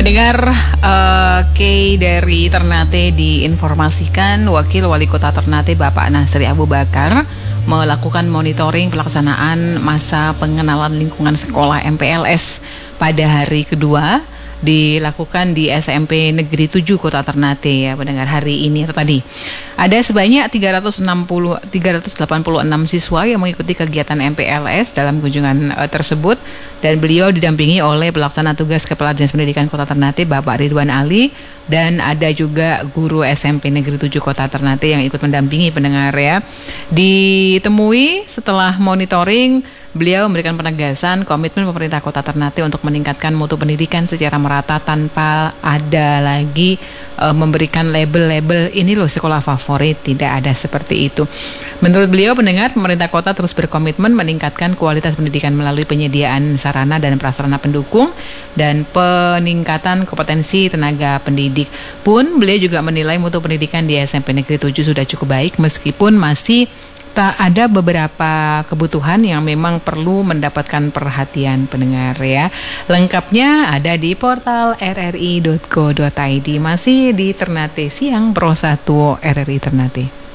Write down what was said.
Pendengar, Kay dari Ternate diinformasikan Wakil Wali Kota Ternate Bapak Nasri Abu Bakar melakukan monitoring pelaksanaan masa pengenalan lingkungan sekolah MPLS pada hari kedua dilakukan di SMP Negeri 7 Kota Ternate ya pendengar hari ini atau tadi. Ada sebanyak 386 siswa yang mengikuti kegiatan MPLS dalam kunjungan tersebut dan beliau didampingi oleh pelaksana tugas Kepala Dinas Pendidikan Kota Ternate Bapak Ridwan Ali dan ada juga guru SMP Negeri 7 Kota Ternate yang ikut mendampingi pendengar ya. Ditemui setelah monitoring, beliau memberikan penegasan komitmen pemerintah Kota Ternate untuk meningkatkan mutu pendidikan secara merata tanpa ada lagi memberikan label-label ini loh sekolah favorit, tidak ada seperti itu. Menurut beliau pendengar, pemerintah kota terus berkomitmen meningkatkan kualitas pendidikan melalui penyediaan sarana dan prasarana pendukung dan peningkatan kompetensi tenaga pendidik. Pun beliau juga menilai mutu pendidikan di SMP Negeri 7 sudah cukup baik meskipun masih ada beberapa kebutuhan yang memang perlu mendapatkan perhatian pendengar ya. Lengkapnya ada di portal rri.co.id. Masih di Ternate Siang Pro 1 RRI Ternate.